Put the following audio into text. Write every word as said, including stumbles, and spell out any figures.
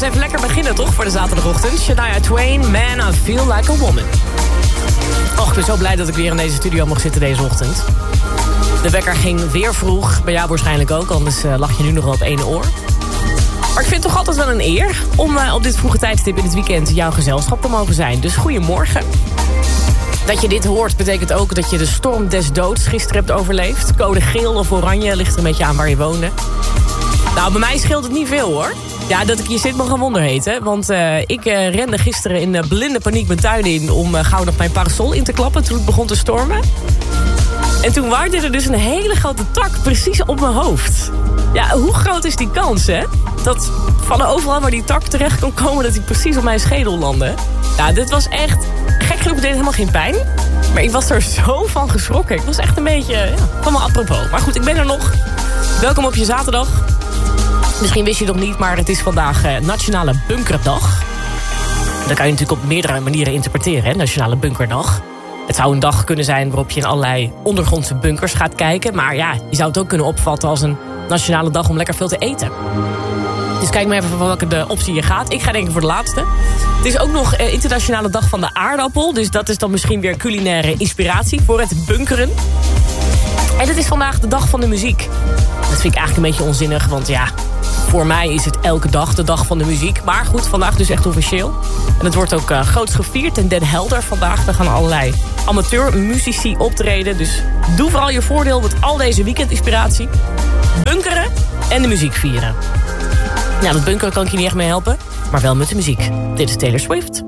even lekker beginnen, toch? Voor de zaterdagochtend. Shania Twain, Man, I Feel Like a Woman. Och, ik ben zo blij dat ik weer in deze studio mag zitten deze ochtend. De wekker ging weer vroeg. Bij jou waarschijnlijk ook, anders uh, lag je nu nog wel op één oor. Maar ik vind het toch altijd wel een eer om uh, op dit vroege tijdstip in het weekend jouw gezelschap te mogen zijn. Dus goedemorgen. Dat je dit hoort betekent ook dat je de storm des doods gisteren hebt overleefd. Code geel of oranje, ligt er een beetje aan waar je woonde. Nou, bij mij scheelt het niet veel, hoor. Ja, dat ik hier zit mag een wonder heten. Want uh, ik uh, rende gisteren in uh, blinde paniek mijn tuin in... om uh, gauw nog mijn parasol in te klappen toen het begon te stormen. En toen waaide er dus een hele grote tak precies op mijn hoofd. Ja, hoe groot is die kans, hè? Dat van overal waar die tak terecht kon komen... dat hij precies op mijn schedel landde. Ja, dit was echt... Gek genoeg deed het helemaal geen pijn. Maar ik was er zo van geschrokken. Ik was echt een beetje... Ja, allemaal apropos. Maar goed, ik ben er nog. Welkom op je zaterdag. Misschien wist je het nog niet, maar het is vandaag uh, Nationale Bunkerdag. Dat kan je natuurlijk op meerdere manieren interpreteren, hè? Nationale Bunkerdag. Het zou een dag kunnen zijn waarop je in allerlei ondergrondse bunkers gaat kijken. Maar ja, je zou het ook kunnen opvatten als een nationale dag om lekker veel te eten. Dus kijk maar even van welke de optie je gaat. Ik ga denken voor de laatste. Het is ook nog uh, Internationale Dag van de Aardappel. Dus dat is dan misschien weer culinaire inspiratie voor het bunkeren. En het is vandaag de dag van de muziek. Dat vind ik eigenlijk een beetje onzinnig, want ja... Voor mij is het elke dag de dag van de muziek. Maar goed, vandaag dus echt officieel. En het wordt ook uh, groots gevierd in Den Helder vandaag. Daar gaan allerlei amateurmuzici optreden. Dus doe vooral je voordeel met al deze weekendinspiratie. Bunkeren en de muziek vieren. Nou, dat bunkeren kan ik je niet echt mee helpen. Maar wel met de muziek. Dit is Taylor Swift.